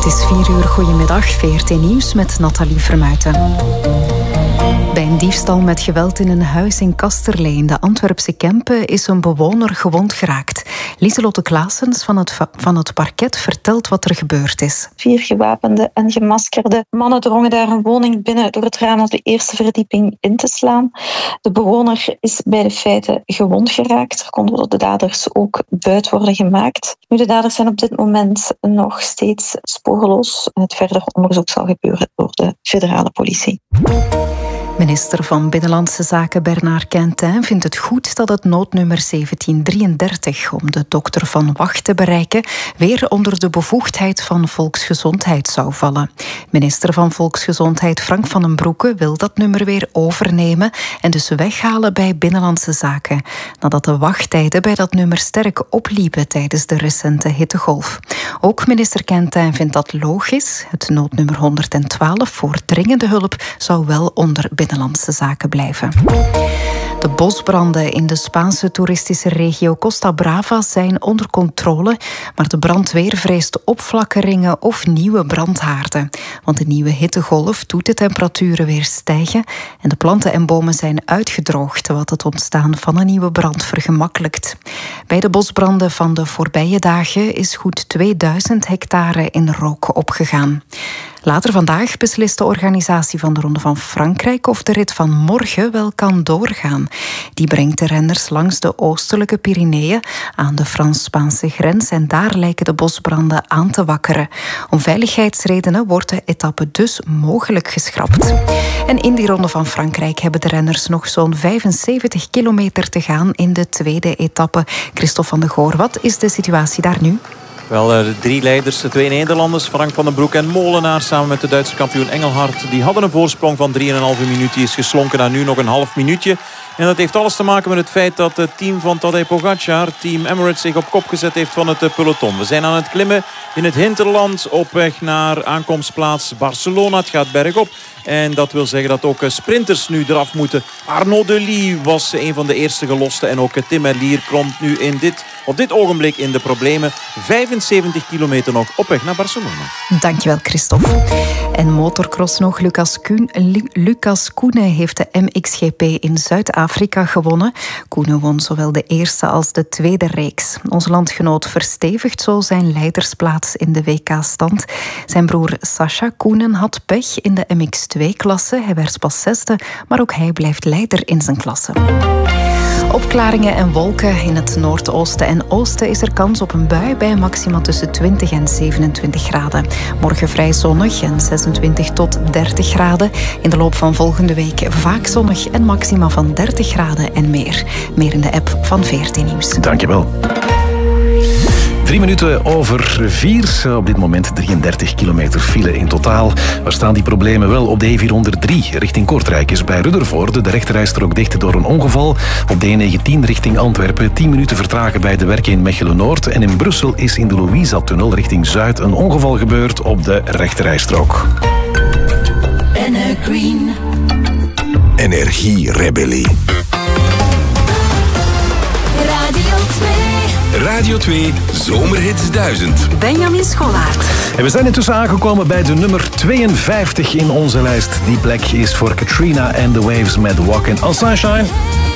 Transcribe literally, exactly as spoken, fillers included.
Het is vier uur, goedemiddag, V R T Nieuws met Nathalie Vermuijten. Bij een diefstal met geweld in een huis in Kasterlee in de Antwerpse Kempen is een bewoner gewond geraakt. Lieselotte Claessens van het, van het parket vertelt wat er gebeurd is. Vier gewapende en gemaskerde mannen drongen daar een woning binnen door het raam op de eerste verdieping in te slaan. De bewoner is bij de feiten gewond geraakt. Er konden door de daders ook buit worden gemaakt. Nu, de daders zijn op dit moment nog steeds spoorloos. Het verder onderzoek zal gebeuren door de federale politie. Minister van Binnenlandse Zaken Bernard Quintin vindt het goed dat het noodnummer zeventien drieëndertig om de dokter Van Wacht te bereiken weer onder de bevoegdheid van Volksgezondheid zou vallen. Minister van Volksgezondheid Frank van den Broeke wil dat nummer weer overnemen en dus weghalen bij Binnenlandse Zaken, nadat de wachttijden bij dat nummer sterk opliepen tijdens de recente hittegolf. Ook minister Quintin vindt dat logisch. Het noodnummer honderdtwaalf voor dringende hulp zou wel onder Binnenlandse Zaken blijven. De bosbranden in de Spaanse toeristische regio Costa Brava zijn onder controle, maar de brandweer vreest opflakkeringen of nieuwe brandhaarden. Want de nieuwe hittegolf doet de temperaturen weer stijgen en de planten en bomen zijn uitgedroogd, wat het ontstaan van een nieuwe brand vergemakkelijkt. Bij de bosbranden van de voorbije dagen is goed tweeduizend hectare in rook opgegaan. Later vandaag beslist de organisatie van de Ronde van Frankrijk of de rit van morgen wel kan doorgaan. Die brengt de renners langs de oostelijke Pyreneeën aan de Frans-Spaanse grens en daar lijken de bosbranden aan te wakkeren. Om veiligheidsredenen wordt de etappe dus mogelijk geschrapt. En in die Ronde van Frankrijk hebben de renners nog zo'n vijfenzeventig kilometer te gaan in de tweede etappe. Christophe van de Goor, wat is de situatie daar nu? Wel, de drie leiders, de twee Nederlanders, Frank van den Broek en Molenaar, samen met de Duitse kampioen Engelhard, die hadden een voorsprong van drie komma vijf minuut. Die is geslonken naar nu nog een half minuutje. En dat heeft alles te maken met het feit dat het team van Tadej Pogacar, Team Emirates, zich op kop gezet heeft van het peloton. We zijn aan het klimmen in het hinterland op weg naar aankomstplaats Barcelona. Het gaat bergop. En dat wil zeggen dat ook sprinters nu eraf moeten. Arnaud Delis was een van de eerste gelosten. En ook Tim Merlier komt nu in dit, op dit ogenblik in de problemen. vijfenzeventig kilometer nog op weg naar Barcelona. Dankjewel, Christophe. En motorcross nog. Lucas, Koen, Lu, Lucas Koenen heeft de M X G P in Zuid-Afrika gewonnen. Koenen won zowel de eerste als de tweede reeks. Onze landgenoot verstevigt zo zijn leidersplaats in de W K-stand. Zijn broer Sascha Koenen had pech in de M X twee-klasse. Hij werd pas zesde, maar ook hij blijft leider in zijn klasse. Opklaringen en wolken. In het noordoosten en oosten is er kans op een bui bij maxima tussen twintig en zevenentwintig graden. Morgen vrij zonnig en zesentwintig tot dertig graden. In de loop van volgende week vaak zonnig en maxima van dertig graden en meer. Meer in de app van V R T Nieuws. Dankjewel. Drie minuten over vier. Op dit moment drieëndertig kilometer file in totaal. Waar staan die problemen? Wel, op de E vierhonderddrie richting Kortrijk is bij Ruddervoorde de rechterrijstrook dicht door een ongeval. Op de E negentien richting Antwerpen tien minuten vertragen bij de werken in Mechelen-Noord. En in Brussel is in de Louisa-tunnel richting Zuid een ongeval gebeurd op de rechterrijstrook. Green. Energierebellie. Radio twee. Radio twee Zomerhits duizend. Benjamin Scholaert. En we zijn intussen aangekomen bij de nummer tweeënvijftig in onze lijst. Die plek is voor Katrina and the Waves met Walkin' on Sunshine.